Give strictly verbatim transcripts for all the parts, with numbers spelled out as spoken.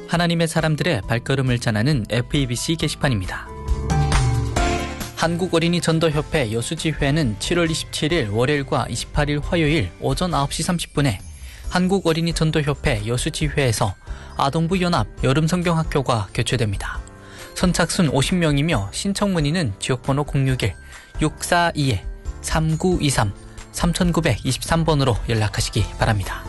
하나님의 사람들의 발걸음을 전하는 에프이비씨 게시판입니다. 한국어린이전도협회 여수지회는 칠월 이십칠일 월요일과 이십팔일 화요일 오전 아홉 시 삼십 분에 한국어린이전도협회 여수지회에서 아동부 연합 여름성경학교가 개최됩니다. 선착순 오십 명이며 신청 문의는 지역번호 공육일 육사이 삼구이삼 삼구이삼 번으로 연락하시기 바랍니다.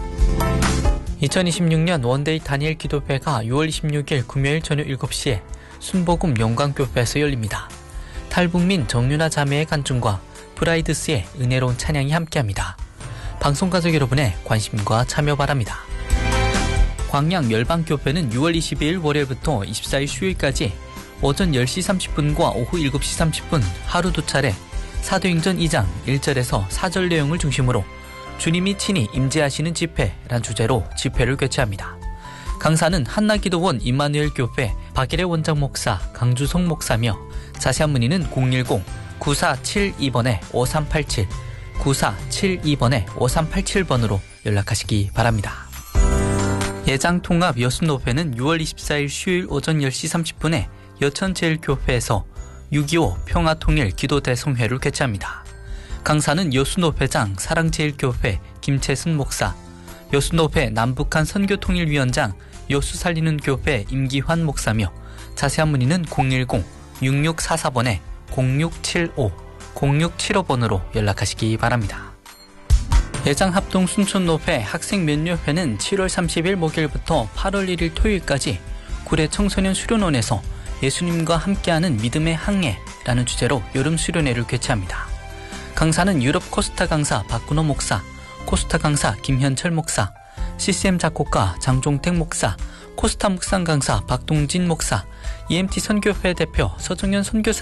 이천이십육년 원데이 다니엘 기도회가 유월 이십육일 금요일 저녁 일곱 시에 순복음 영광교회에서 열립니다. 탈북민 정윤아 자매의 간증과 브라이드스의 은혜로운 찬양이 함께합니다. 방송가족 여러분의 관심과 참여 바랍니다. 광양 열방교회는 유월 이십이일 월요일부터 이십사일 수요일까지 오전 열 시 삼십 분과 오후 일곱 시 삼십 분 하루 두 차례 사도행전 이 장 일 절에서 사 절 내용을 중심으로 주님이 친히 임재하시는 집회란 주제로 집회를 개최합니다. 강사는 한나기도원 임마누엘 교회 박일의 원장 목사 강주성 목사며 자세한 문의는 공일공 구사칠이 오삼팔칠 구사칠이 오삼팔칠 번으로 연락하시기 바랍니다. 예장통합 여수노회는 유월 이십사일 수요일 오전 열 시 삼십 분에 여천제일교회에서 육이오 평화통일 기도대성회를 개최합니다. 강사는 여수노회장 사랑제일교회 김채순 목사, 여수노회 남북한 선교통일위원장 여수살리는교회 임기환 목사며 자세한 문의는 공일공 육육사사 공육칠오 공육칠오 번으로 연락하시기 바랍니다. 예장합동 순천노회 학생면류회는 칠월 삼십일 목요일부터 팔월 일일 토요일까지 구례 청소년 수련원에서 예수님과 함께하는 믿음의 항해라는 주제로 여름 수련회를 개최합니다. 강사는 유럽 코스타 강사 박근호 목사, 코스타 강사 김현철 목사, 씨씨엠 작곡가 장종택 목사, 코스타 묵상 강사 박동진 목사, 이엠티 선교회 대표 서정현 선교사